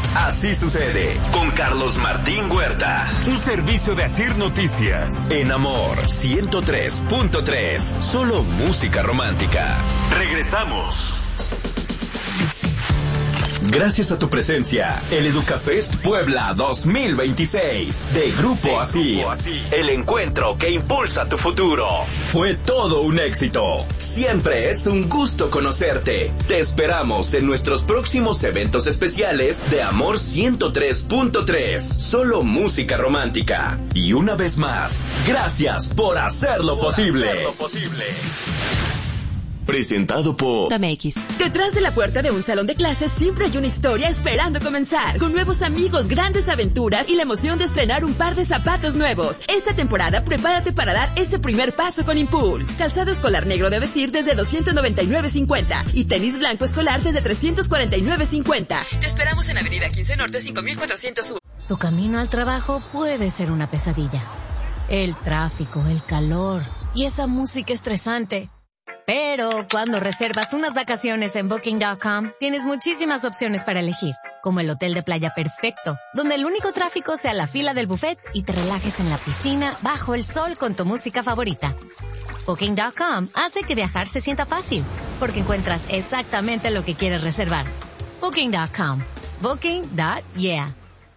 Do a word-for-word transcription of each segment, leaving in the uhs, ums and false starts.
Así sucede con Carlos Martín Huerta. Un servicio de Asir Noticias. En Amor ciento tres punto tres. Solo música romántica. Regresamos. Gracias a tu presencia, el EducaFest Puebla dos mil veintiséis de Grupo Asir, el encuentro que impulsa tu futuro. Fue todo un éxito. Siempre es un gusto conocerte. Te esperamos en nuestros próximos eventos especiales de Amor ciento tres punto tres. Solo música romántica. Y una vez más, gracias por hacerlo posible. Hacerlo posible. Presentado por M X. Detrás de la puerta de un salón de clases siempre hay una historia esperando comenzar. Con nuevos amigos, grandes aventuras y la emoción de estrenar un par de zapatos nuevos. Esta temporada prepárate para dar ese primer paso con Impulse. Calzado escolar negro de vestir desde doscientos noventa y nueve cincuenta y tenis blanco escolar desde trescientos cuarenta y nueve cincuenta. Te esperamos en Avenida quince Norte cinco mil cuatrocientos uno. Tu camino al trabajo puede ser una pesadilla. El tráfico, el calor y esa música estresante. Pero cuando reservas unas vacaciones en Booking punto com, tienes muchísimas opciones para elegir, como el hotel de playa perfecto, donde el único tráfico sea la fila del buffet y te relajes en la piscina bajo el sol con tu música favorita. Booking punto com hace que viajar se sienta fácil, porque encuentras exactamente lo que quieres reservar. Booking punto com. Booking punto yeah.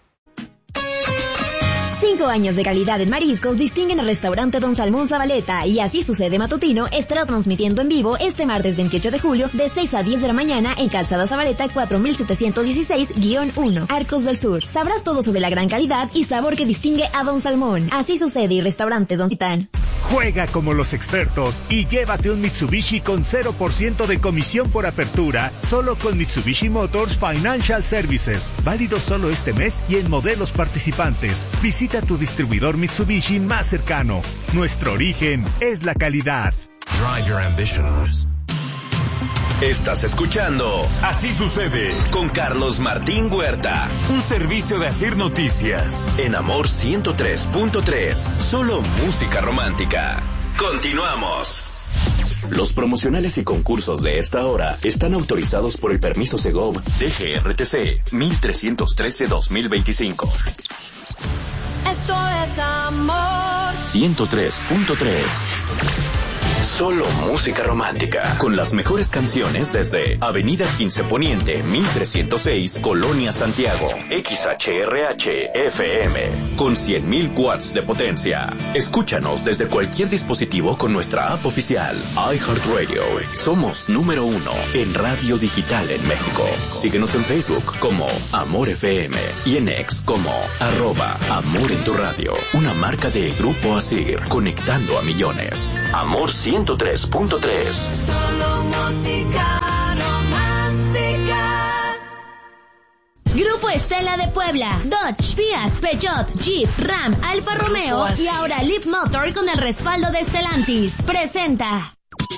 Cinco años de calidad en mariscos distinguen al restaurante Don Salmón Zabaleta y Así Sucede Matutino estará transmitiendo en vivo este martes veintiocho de julio de seis a diez de la mañana en Calzada Zabaleta cuatro mil setecientos dieciséis guión uno, Arcos del Sur. Sabrás todo sobre la gran calidad y sabor que distingue a Don Salmón. Así Sucede y Restaurante Don Citán. Juega como los expertos y llévate un Mitsubishi con cero por ciento de comisión por apertura, solo con Mitsubishi Motors Financial Services. Válido solo este mes y en modelos participantes. Visita tu distribuidor Mitsubishi más cercano. Nuestro origen es la calidad. Drive your ambitions. Estás escuchando Así Sucede con Carlos Martín Huerta. Un servicio de Asir Noticias. En Amor ciento tres punto tres. Solo música romántica. Continuamos. Los promocionales y concursos de esta hora están autorizados por el permiso Segov D G R T C mil trescientos trece guión dos mil veinticinco. Esto es Amor ciento tres punto tres. Solo música romántica, con las mejores canciones desde Avenida quince Poniente, mil trescientos seis, Colonia Santiago, X H R H F M, con cien mil watts de potencia. Escúchanos desde cualquier dispositivo con nuestra app oficial, iHeartRadio. Somos número uno en radio digital en México. Síguenos en Facebook como Amor F M y en X como arroba Amor en tu radio. Una marca de Grupo Asir, conectando a millones. Amor ciento tres punto tres. Solo música romántica. Grupo Estela de Puebla, Dodge, Fiat, Peugeot, Jeep, Ram, Alfa Romeo y ahora Leap Motor con el respaldo de Stellantis. Presenta.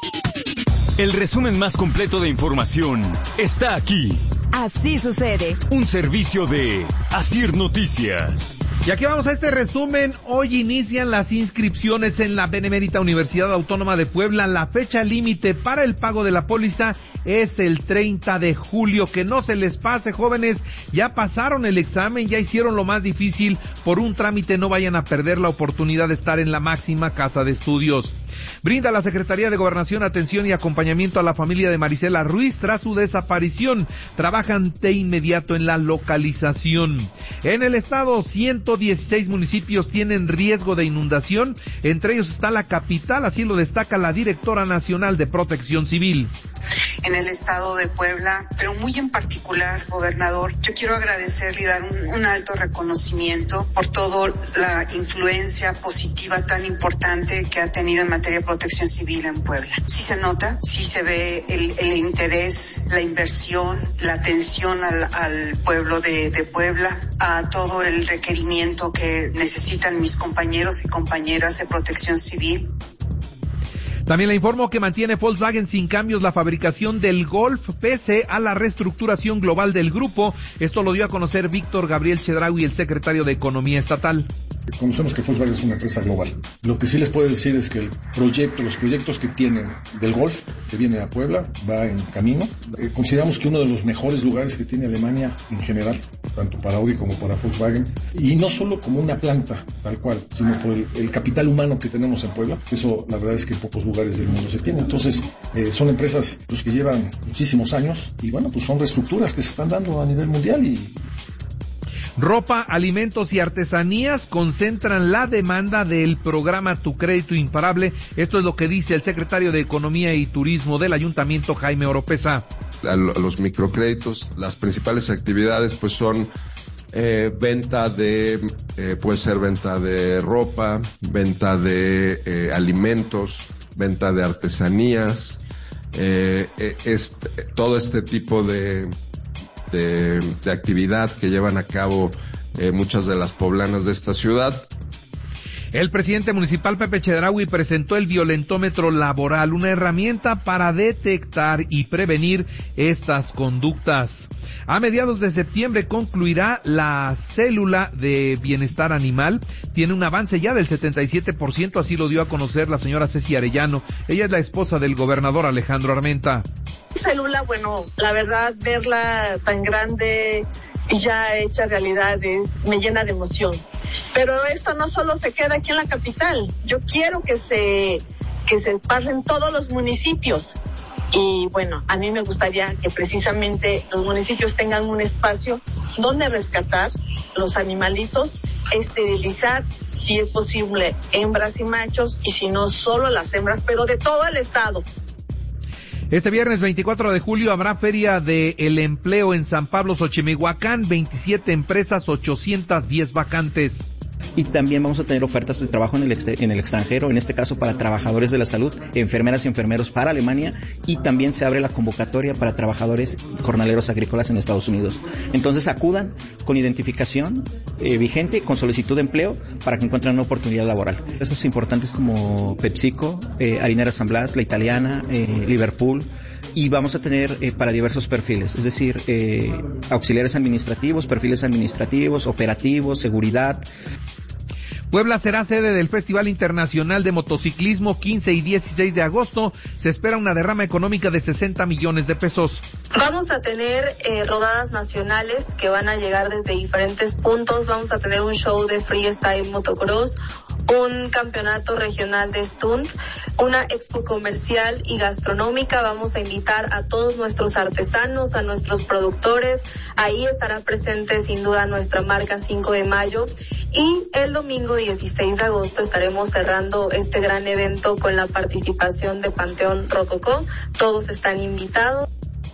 El resumen más completo de información está aquí. Así Sucede. Un servicio de Asir Noticias. Y aquí vamos a este resumen. Hoy inician las inscripciones en la Benemérita Universidad Autónoma de Puebla. La fecha límite para el pago de la póliza es el treinta de julio. Que no se les pase, jóvenes. Ya pasaron el examen, ya hicieron lo más difícil. Por un trámite no vayan a perder la oportunidad de estar en la máxima casa de estudios. Brinda la Secretaría de Gobernación atención y acompañamiento a la familia de Marisela Ruiz tras su desaparición. Trabajan de inmediato en la localización. En el estado, ciento dieciséis municipios tienen riesgo de inundación. Entre ellos está la capital, así lo destaca la directora nacional de Protección Civil. En el estado de Puebla, pero muy en particular, gobernador, yo quiero agradecerle y dar un, un alto reconocimiento por toda la influencia positiva tan importante que ha tenido en materia de protección civil en Puebla. Sí se nota, sí se ve el, el interés, la inversión, la atención al, al pueblo de, de Puebla, a todo el requerimiento que necesitan mis compañeros y compañeras de protección civil. También le informo que mantiene Volkswagen sin cambios la fabricación del Golf pese a la reestructuración global del grupo. Esto lo dio a conocer Víctor Gabriel Chedraui, el secretario de Economía Estatal. Conocemos que Volkswagen es una empresa global. Lo que sí les puedo decir es que el proyecto, los proyectos que tienen del Golf, que viene a Puebla, va en camino. Eh, consideramos que uno de los mejores lugares que tiene Alemania en general tanto para Audi como para Volkswagen, y no solo como una planta tal cual, sino por el, el capital humano que tenemos en Puebla. Eso la verdad es que en pocos lugares del mundo se tiene. Entonces eh, son empresas pues, que llevan muchísimos años y bueno, pues son reestructuras que se están dando a nivel mundial. Y ropa, alimentos y artesanías concentran la demanda del programa Tu Crédito Imparable. Esto es lo que dice el secretario de Economía y Turismo del Ayuntamiento, Jaime Oropesa. A los microcréditos, las principales actividades pues son eh, venta de, eh, puede ser venta de ropa, venta de eh, alimentos, venta de artesanías, eh, este, todo este tipo de De, de actividad que llevan a cabo eh, muchas de las poblanas de esta ciudad. El presidente municipal Pepe Chedraui presentó el violentómetro laboral, una herramienta para detectar y prevenir estas conductas. A mediados de septiembre concluirá la célula de bienestar animal. Tiene un avance ya del setenta y siete por ciento, así lo dio a conocer la señora Ceci Arellano. Ella es la esposa del gobernador Alejandro Armenta. Célula, bueno, la verdad, verla tan grande y ya hecha realidad es, me llena de emoción. Pero esto no solo se queda aquí en la capital. Yo quiero que se, que se esparcen todos los municipios. Y bueno, a mí me gustaría que precisamente los municipios tengan un espacio donde rescatar los animalitos, esterilizar, si es posible, hembras y machos, y si no, solo las hembras, pero de todo el estado. Este viernes veinticuatro de julio habrá Feria del Empleo en San Pablo, Xochimehuacán, veintisiete empresas, ochocientas diez vacantes. Y también vamos a tener ofertas de trabajo en el, ex, en el extranjero, en este caso para trabajadores de la salud, enfermeras y enfermeros para Alemania, y también se abre la convocatoria para trabajadores jornaleros agrícolas en Estados Unidos. Entonces acudan con identificación eh, vigente, con solicitud de empleo, para que encuentren una oportunidad laboral. Estos importantes como PepsiCo, eh, Harinera San Blas, La Italiana, eh, Liverpool, y vamos a tener eh, para diversos perfiles, es decir, eh, auxiliares administrativos, perfiles administrativos, operativos, seguridad. Puebla será sede del Festival Internacional de Motociclismo quince y dieciséis de agosto. Se espera una derrama económica de sesenta millones de pesos. Vamos a tener eh, rodadas nacionales que van a llegar desde diferentes puntos. Vamos a tener un show de freestyle motocross, un campeonato regional de stunt, una expo comercial y gastronómica. Vamos a invitar a todos nuestros artesanos, a nuestros productores. Ahí estará presente sin duda nuestra marca cinco de mayo. Y el domingo dieciséis de agosto estaremos cerrando este gran evento con la participación de Panteón Rococó. Todos están invitados.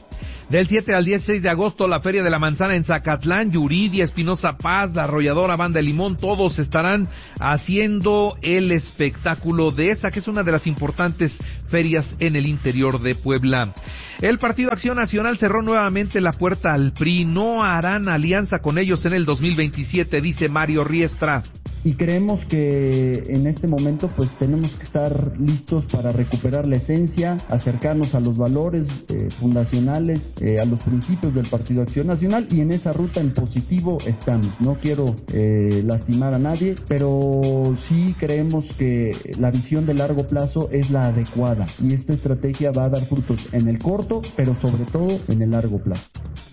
Del siete al dieciséis de agosto, la Feria de la Manzana en Zacatlán, Yuridia, Espinosa Paz, La Arrolladora, Banda de Limón, todos estarán haciendo el espectáculo de esa, que es una de las importantes ferias en el interior de Puebla. El Partido Acción Nacional cerró nuevamente la puerta al P R I. No harán alianza con ellos en el dos mil veintisiete, dice Mario Riestra. Y creemos que en este momento pues tenemos que estar listos para recuperar la esencia, acercarnos a los valores eh, fundacionales, eh, a los principios del Partido Acción Nacional, y en esa ruta en positivo estamos. No quiero eh, lastimar a nadie, pero sí creemos que la visión de largo plazo es la adecuada y esta estrategia va a dar frutos en el corto, pero sobre todo en el largo plazo.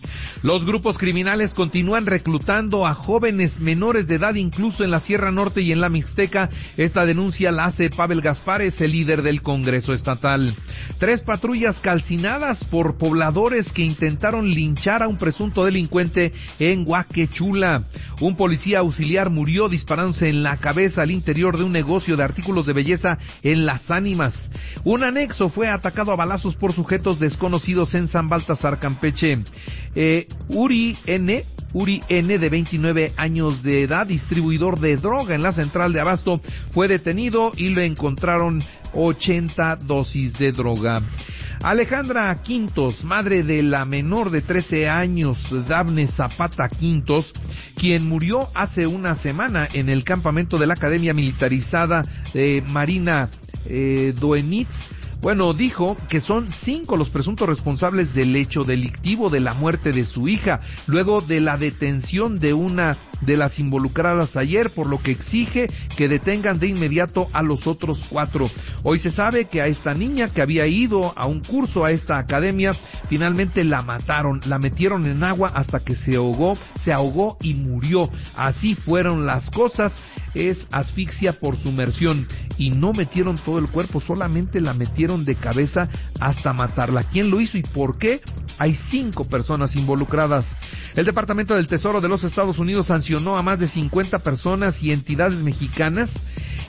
Los grupos criminales continúan reclutando a jóvenes menores de edad, incluso en la Sierra Norte y en la Mixteca. Esta denuncia la hace Pavel Gaspares, el líder del Congreso Estatal. Tres patrullas calcinadas por pobladores que intentaron linchar a un presunto delincuente en Huaquechula. Un policía auxiliar murió disparándose en la cabeza al interior de un negocio de artículos de belleza en Las Ánimas. Un anexo fue atacado a balazos por sujetos desconocidos en San Baltasar, Campeche. Eh, Uri N, Uri N, de veintinueve años de edad, distribuidor de droga en la central de abasto, fue detenido y le encontraron ochenta dosis de droga. Alejandra Quintos, madre de la menor de trece años, Dafne Zapata Quintos, quien murió hace una semana en el campamento de la Academia Militarizada de Marina eh, Doenitz, Bueno, dijo que son cinco los presuntos responsables del hecho delictivo de la muerte de su hija, luego de la detención de una de las involucradas ayer, por lo que exige que detengan de inmediato a los otros cuatro. Hoy se sabe que a esta niña que había ido a un curso a esta academia, finalmente la mataron, la metieron en agua hasta que se ahogó, se ahogó y murió. Así fueron las cosas, es asfixia por sumersión y no metieron todo el cuerpo, solamente la metieron de cabeza hasta matarla. ¿Quién lo hizo y por qué? Hay cinco personas involucradas. El Departamento del Tesoro de los Estados Unidos sancionó a más de cincuenta personas y entidades mexicanas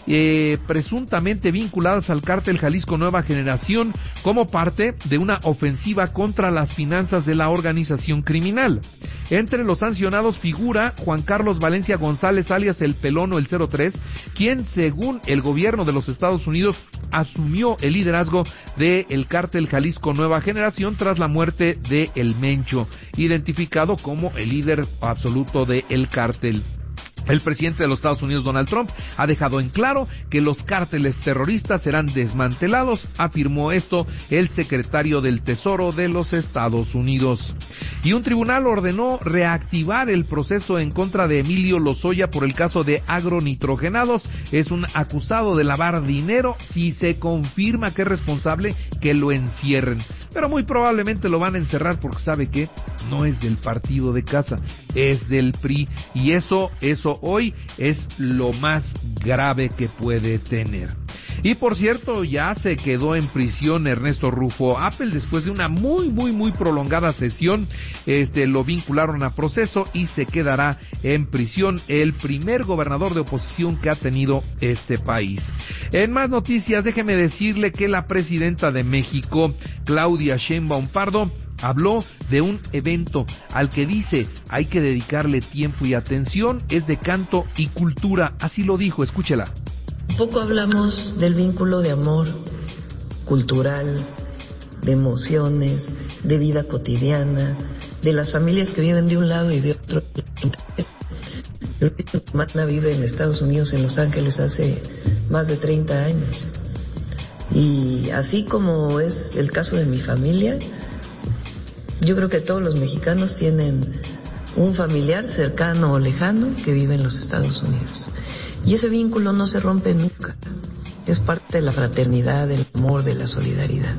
eh, presuntamente vinculadas al cártel Jalisco Nueva Generación como parte de una ofensiva contra las finanzas de la organización criminal. Entre los sancionados figura Juan Carlos Valencia González, alias El Pelón o el cero tres, quien según el gobierno de los Estados Unidos asumió el liderazgo del cártel Jalisco Nueva Generación tras la muerte de El Mencho, identificado como el líder absoluto del cártel. El presidente de los Estados Unidos, Donald Trump, ha dejado en claro que los cárteles terroristas serán desmantelados, afirmó esto el secretario del Tesoro de los Estados Unidos. Y un tribunal ordenó reactivar el proceso en contra de Emilio Lozoya por el caso de agronitrogenados. Es un acusado de lavar dinero. Si se confirma que es responsable, que lo encierren. Pero muy probablemente lo van a encerrar porque sabe que no es del partido de casa, es del P R I. Y eso, eso hoy es lo más grave que puede tener. Y por cierto, ya se quedó en prisión Ernesto Rufo Apple después de una muy, muy, muy prolongada sesión. Este, lo vincularon a proceso y se quedará en prisión, el primer gobernador de oposición que ha tenido este país. En más noticias, déjeme decirle que la presidenta de México, Claudia Sheinbaum Pardo, habló de un evento al que dice hay que dedicarle tiempo y atención, es de canto y cultura, así lo dijo, escúchela. Poco hablamos del vínculo de amor cultural, de emociones, de vida cotidiana, de las familias que viven de un lado y de otro. Mi hermana vive en Estados Unidos, en Los Ángeles, hace más de treinta años. Y así como es el caso de mi familia, yo creo que todos los mexicanos tienen un familiar cercano o lejano que vive en los Estados Unidos. Y ese vínculo no se rompe nunca. Es parte de la fraternidad, del amor, de la solidaridad.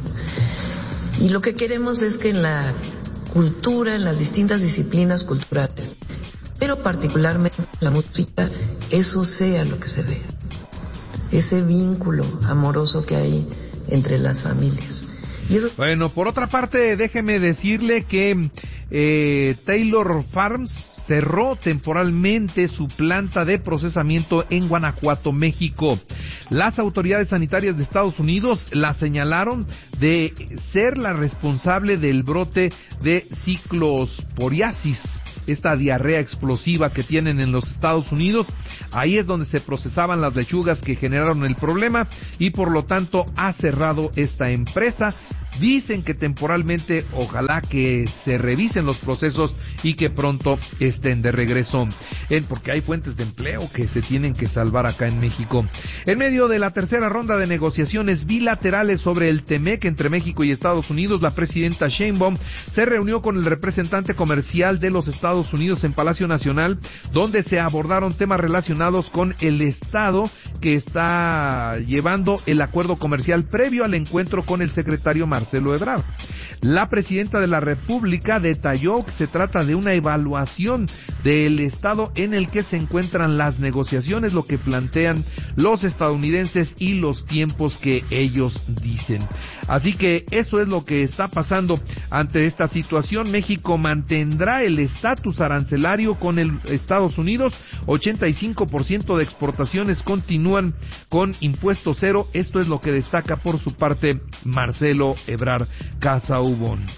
Y lo que queremos es que en la cultura, en las distintas disciplinas culturales, pero particularmente en la música, eso sea lo que se vea. Ese vínculo amoroso que hay entre las familias. Bueno, por otra parte, déjeme decirle que eh, Taylor Farms cerró temporalmente su planta de procesamiento en Guanajuato, México. Las autoridades sanitarias de Estados Unidos la señalaron de ser la responsable del brote de ciclosporiasis, esta diarrea explosiva que tienen en los Estados Unidos. Ahí es donde se procesaban las lechugas que generaron el problema y por lo tanto ha cerrado esta empresa. Dicen que temporalmente, ojalá que se revisen los procesos y que pronto estén de regreso, eh, porque hay fuentes de empleo que se tienen que salvar acá en México. En medio de la tercera ronda de negociaciones bilaterales sobre el TEMEC entre México y Estados Unidos, la presidenta Sheinbaum se reunió con el representante comercial de los Estados Unidos en Palacio Nacional, donde se abordaron temas relacionados con el Estado que está llevando el acuerdo comercial previo al encuentro con el secretario Marcelo Ebrard. La presidenta de la República detalló que se trata de una evaluación del estado en el que se encuentran las negociaciones, lo que plantean los estadounidenses y los tiempos que ellos dicen. Así que eso es lo que está pasando ante esta situación. México mantendrá el estatus arancelario con el Estados Unidos. ochenta y cinco por ciento de exportaciones continúan con impuesto cero. Esto es lo que destaca por su parte Marcelo Ebrard Casaubon.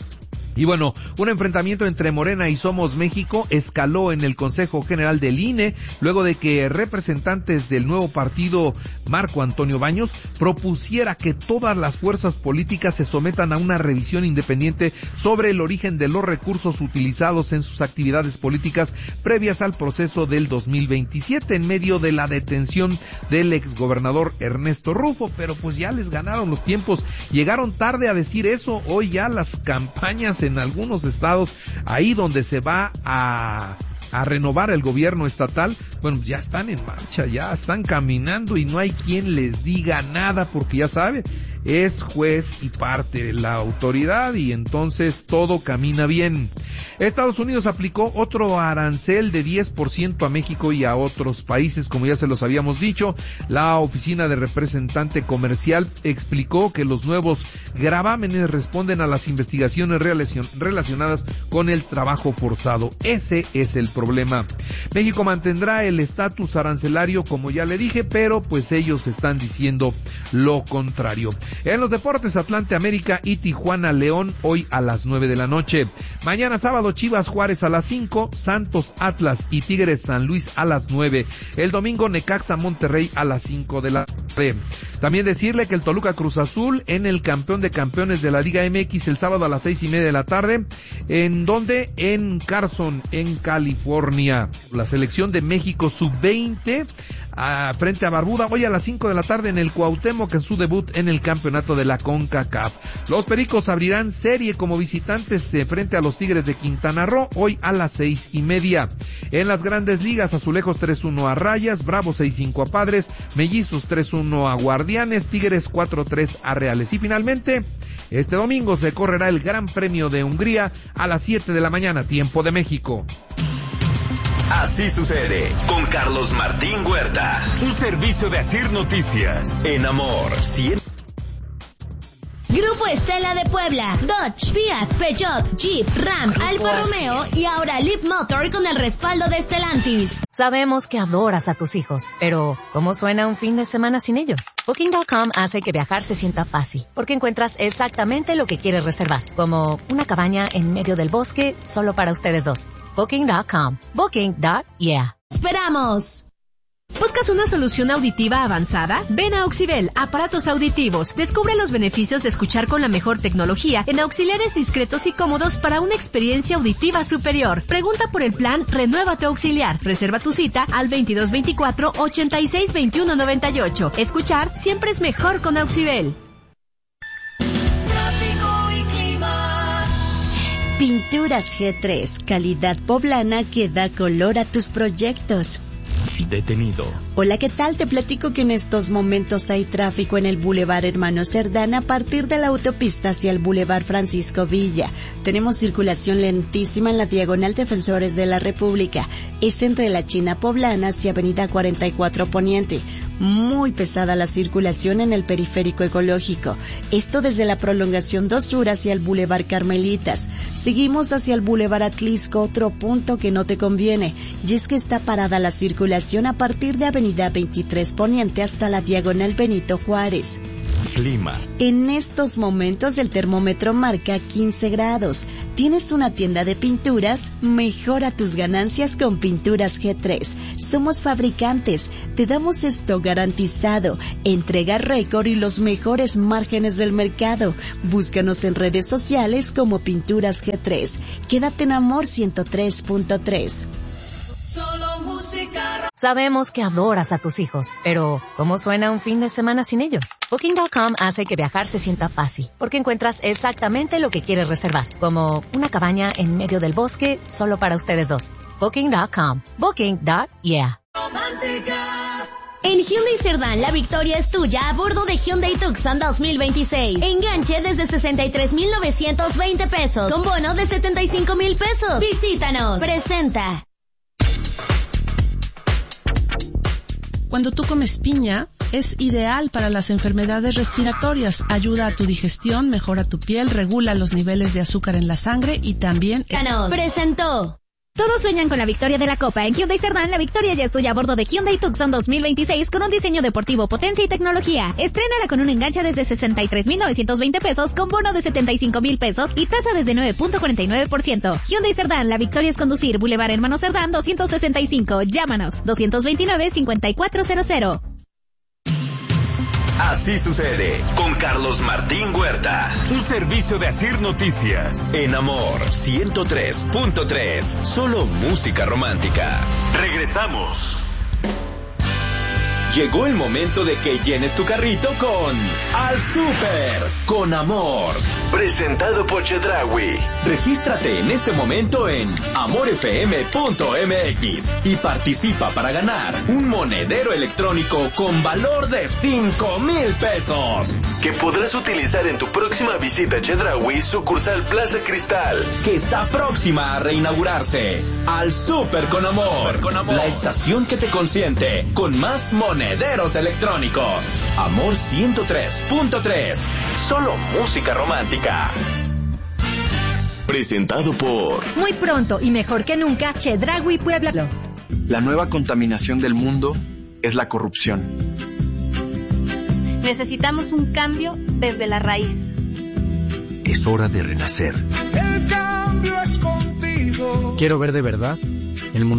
Y bueno, un enfrentamiento entre Morena y Somos México escaló en el Consejo General del I N E luego de que representantes del nuevo partido Marco Antonio Baños propusiera que todas las fuerzas políticas se sometan a una revisión independiente sobre el origen de los recursos utilizados en sus actividades políticas previas al proceso del dos mil veintisiete en medio de la detención del exgobernador Ernesto Rufo, pero pues ya les ganaron los tiempos, llegaron tarde a decir eso. Hoy ya las campañas en algunos estados, ahí donde se va a, a renovar el gobierno estatal, bueno, ya están en marcha, ya están caminando y no hay quien les diga nada porque ya sabe, es juez y parte de la autoridad y entonces todo camina bien. Estados Unidos aplicó otro arancel de diez por ciento a México y a otros países, como ya se los habíamos dicho. La Oficina de Representante Comercial explicó que los nuevos gravámenes responden a las investigaciones relacionadas con el trabajo forzado. Ese es el problema. México mantendrá el estatus arancelario, como ya le dije, pero pues ellos están diciendo lo contrario. En los deportes, Atlante América y Tijuana León hoy a las nueve de la noche. Mañana sábado, Chivas Juárez a las cinco, Santos Atlas y Tigres San Luis a las nueve. El domingo, Necaxa Monterrey a las cinco de la tarde. También decirle que el Toluca Cruz Azul en el campeón de campeones de la Liga M X el sábado a las seis y media de la tarde. ¿En donde En Carson, en California. La selección de México sub veinte a, frente a Barbuda hoy a las cinco de la tarde en el Cuauhtémoc en su debut en el campeonato de la CONCACAF. Los Pericos abrirán serie como visitantes eh, frente a los Tigres de Quintana Roo hoy a las seis y media. En las Grandes Ligas, Azulejos tres uno a Rayas, Bravos seis cinco a Padres, Mellizos tres uno a Guardianes, Tigres cuatro tres a Reales. Y finalmente, este domingo se correrá el Gran Premio de Hungría a las siete de la mañana, tiempo de México. Así sucede con Carlos Martín Huerta. Un servicio de Asir Noticias. En Amor, cien... Grupo Estela de Puebla, Dodge, Fiat, Peugeot, Jeep, Ram, Grupo Alfa Romeo y ahora Leap Motor con el respaldo de Stellantis. Sabemos que adoras a tus hijos, pero ¿cómo suena un fin de semana sin ellos? Booking punto com hace que viajar se sienta fácil, porque encuentras exactamente lo que quieres reservar, como una cabaña en medio del bosque solo para ustedes dos. Booking punto com. Booking. Yeah. ¡Esperamos! ¿Buscas una solución auditiva avanzada? Ven a Auxibel, aparatos auditivos. Descubre los beneficios de escuchar con la mejor tecnología en auxiliares discretos y cómodos para una experiencia auditiva superior. Pregunta por el plan Renueva tu Auxiliar. Reserva tu cita al veintidós veinticuatro, ochenta y seis, veintiuno noventa y ocho. Escuchar siempre es mejor con Auxibel. Pinturas G tres, calidad poblana que da color a tus proyectos. Detenido. Hola, ¿qué tal? Te platico que en estos momentos hay tráfico en el Boulevard Hermano Cerdán a partir de la autopista hacia el Boulevard Francisco Villa. Tenemos circulación lentísima en la diagonal Defensores de la República. Es entre la China Poblana hacia Avenida cuarenta y cuatro Poniente. Muy pesada la circulación en el Periférico Ecológico. Esto desde la prolongación dos Sur hacia el Boulevard Carmelitas. Seguimos hacia el Boulevard Atlisco, otro punto que no te conviene. Y es que está parada la circulación a partir de Avenida veintitrés Poniente hasta la diagonal Benito Juárez. Clima. En estos momentos el termómetro marca quince grados. ¿Tienes una tienda de pinturas? Mejora tus ganancias con Pinturas G tres. Somos fabricantes. Te damos stock garantizado, entrega récord y los mejores márgenes del mercado. Búscanos en redes sociales como Pinturas G tres. Quédate en Amor ciento tres punto tres. Solo música. Sabemos que adoras a tus hijos, pero ¿cómo suena un fin de semana sin ellos? Booking punto com hace que viajar se sienta fácil, porque encuentras exactamente lo que quieres reservar, como una cabaña en medio del bosque solo para ustedes dos. Booking punto com. Booking. Yeah. En Hyundai Cerdán, la victoria es tuya a bordo de Hyundai Tucson dos mil veintiséis. Enganche desde sesenta y tres mil novecientos veinte pesos, con bono de setenta y cinco mil pesos. Visítanos. Presenta. Cuando tú comes piña, es ideal para las enfermedades respiratorias. Ayuda a tu digestión, mejora tu piel, regula los niveles de azúcar en la sangre y también... Presentó. Todos sueñan con la victoria de la Copa. En Hyundai Cerdán, la victoria ya es tuya a bordo de Hyundai Tucson dos mil veintiséis con un diseño deportivo, potencia y tecnología. Estrénala con un enganche desde sesenta y tres mil novecientos veinte pesos con bono de setenta y cinco mil pesos y tasa desde nueve punto cuarenta y nueve por ciento. Hyundai Cerdán, la victoria es conducir. Boulevard Hermano Cerdán doscientos sesenta y cinco. Llámanos dos veintinueve, cincuenta y cuatro cero cero. Así sucede con Carlos Martín Huerta. Un servicio de Asir Noticias. En Amor ciento tres punto tres. Solo música romántica. Regresamos. Llegó el momento de que llenes tu carrito con Al Super con Amor. Presentado por Chedraui. Regístrate en este momento en amor f m punto m x y participa para ganar un monedero electrónico con valor de cinco mil pesos. Que podrás utilizar en tu próxima visita a Chedraui, sucursal Plaza Cristal, que está próxima a reinaugurarse. Al Super con Amor. Con Amor. La estación que te consiente con más monederos electrónicos. Amor ciento tres punto tres. Solo música romántica. Presentado por... Muy pronto y mejor que nunca, Chedraui Puebla. La nueva contaminación del mundo es la corrupción. Necesitamos un cambio desde la raíz. Es hora de renacer. El cambio es contigo. Quiero ver de verdad el mundo.